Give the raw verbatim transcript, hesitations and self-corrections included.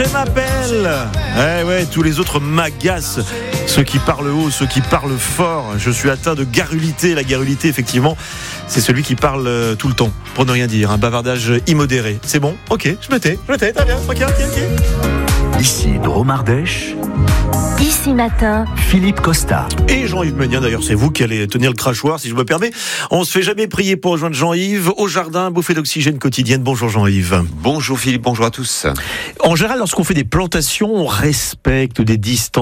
Je m'appelle. Eh ouais, tous les autres m'agacent. Ceux qui parlent haut, ceux qui parlent fort. Je suis atteint de garrulité. La garrulité, effectivement, c'est celui qui parle euh, tout le temps, pour ne rien dire. Un bavardage immodéré. C'est bon, ok, je me tais, je me tais, très bien, ok, ok, ok. Ici Dromardèche, Ici Matin, Philippe Costa. Et Jean-Yves Ménien, d'ailleurs, c'est vous qui allez tenir le crachoir, si je me permets. On se fait jamais prier pour rejoindre Jean-Yves au jardin, bouffée d'oxygène quotidienne. Bonjour Jean-Yves. Bonjour Philippe, bonjour à tous. En général, lorsqu'on fait des plantations, on respecte des distances.